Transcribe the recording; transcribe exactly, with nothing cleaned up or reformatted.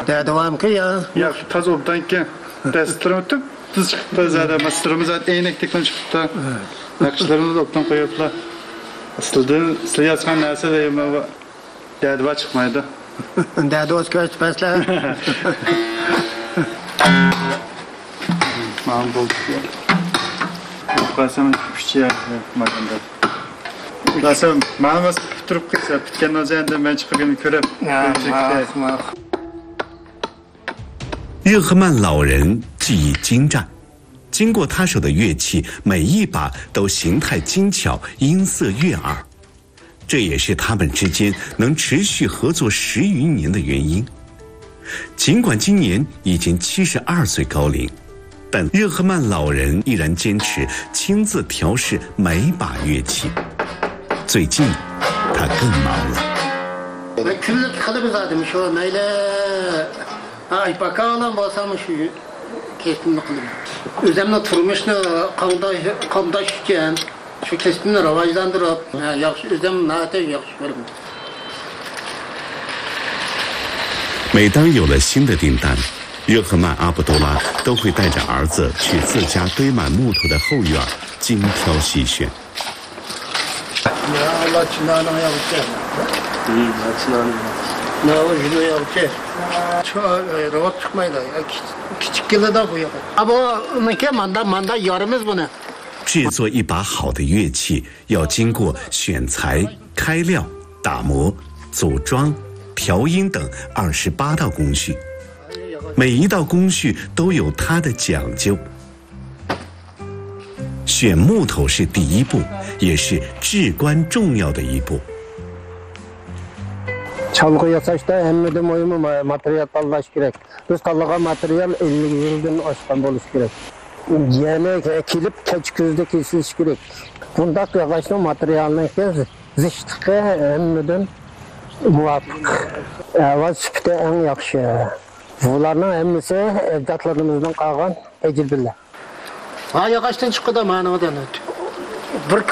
devam ki ya. Ya taz obdan ki testlerim tüp tuz çıktı zaten masırımız zaten eynek tekten çıktı. Nakışlarımız obdan koyuplar. Aslında size yazgan nerse de yeme derdi çıkmaydı. Derdi o köz pesler. Mağam buldu ya. Kasım küçüğe yapmadım da. Kasım mağamız tutup kısa bitken o zaman ben çıkıp körep. 热赫曼老人技艺精湛，经过他手的乐器，每一把都形态精巧，音色悦耳。这也是他们之间能持续合作十余年的原因。尽管今年已经七十二岁高龄，但热赫曼老人依然坚持亲自调试每把乐器。最近，他更忙了。 Ay bakalım basamış kestimini kılım. Özümle turmuşnu kandaş kandaşken şu kestimini ravajlandırıp, yaxşı özüm nate yaxşı görüm. 每当有了新的订单，热赫曼阿卜杜拉都会带着儿子去自家堆满木头的后院精挑细选。 Allah çınarına yapacak. İyi, çınarına. Ne o yüzü yapacak. Şu rahat çıkmaydı. Küçük gele de bu yapar. Ama ne manda manda yarımız bunu. 制作一把好的乐器，要经过选材、开料、打磨、组装、调音等二十八道工序，每一道工序都有它的讲究。选木头是第一步，也是至关重要的一步。 Çalgı yasaçta hemmede mühim materyal tanlaş gerek. Biz tanlagan materyal elli yıldan aşkın buluş gerek. Yemek ekilip keç közde kesiliş gerek. Bundak yağaçlı materyalına kez ziştiqe hemmeden muvafık. Avaz süpte en yakşı. Bularının hemmisi evdatlarımızdan kalgan tecrübeler. Ha yağaçtan çıkı da manavadan ötü. Bir